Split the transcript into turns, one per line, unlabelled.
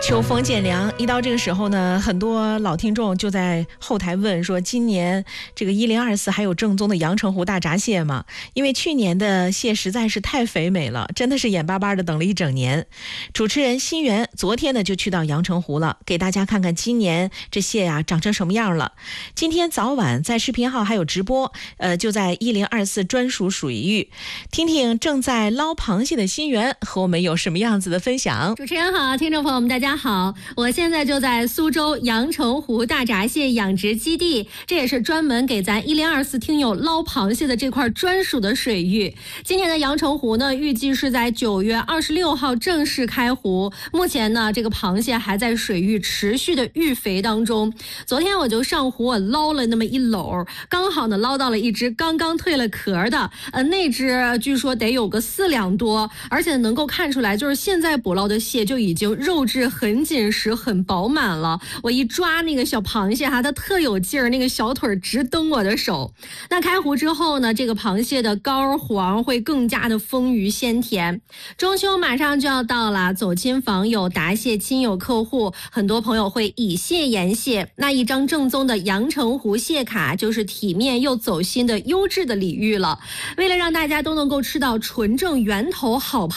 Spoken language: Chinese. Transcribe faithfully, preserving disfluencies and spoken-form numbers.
秋风渐凉，一到这个时候呢，很多老听众就在后台问说，今年这个一零二四还有正宗的阳澄湖大闸蟹吗？因为去年的蟹实在是太肥美了，真的是眼巴巴的等了一整年。主持人新源昨天呢就去到阳澄湖了，给大家看看今年这蟹呀、啊、长成什么样了。今天早晚在视频号还有直播，呃，就在一零二四专属水域，听听正在捞螃蟹的新源和我们有什么样子的分享。
主持人好，听众朋友们大家好，我现在就在苏州阳澄湖大闸蟹养殖基地，这也是专门给咱一零二四听友捞螃蟹的这块专属的水域。今年的阳澄湖呢，预计是在九月二十六号正式开湖。目前呢，这个螃蟹还在水域持续的育肥当中。昨天我就上湖，我捞了那么一篓，刚好呢捞到了一只刚刚蜕了壳的，呃，那只据说得有个四两多，而且能够看出来，就是现在捕捞的蟹就已经肉质很紧实、很饱满了。我一抓那个小螃蟹哈，它特有劲儿，那个小腿直蹬我的手。那开湖之后呢，这个螃蟹的膏黄会更加的丰腴鲜甜。中秋马上就要到了，走亲访友、答谢亲友客户，很多朋友会以蟹言谢。那一张正宗的阳澄湖蟹卡，就是体面又走心的优质的礼遇了。为了让大家都能够吃到纯正源头好